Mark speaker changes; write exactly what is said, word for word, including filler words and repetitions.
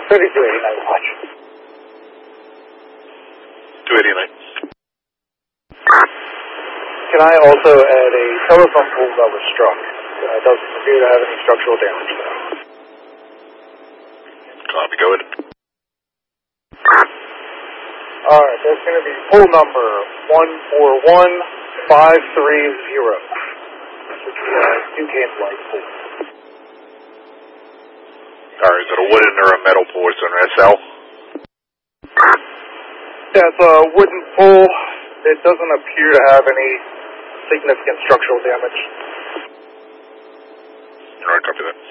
Speaker 1: thirty-two eighty-nine, watch.
Speaker 2: two eighty-nine.
Speaker 1: Can I also add a telephone pole that was struck? Uh, it doesn't appear to have any structural damage, though.
Speaker 2: Copy, go ahead.
Speaker 1: Alright, that's going to be pole number one four one five three zero. Which is a Duquesne light pole.
Speaker 2: Alright, is it a wooden or a metal pole? Is it an S L?
Speaker 1: That's a wooden pole. It doesn't appear to have any significant structural damage.
Speaker 2: Alright, copy that.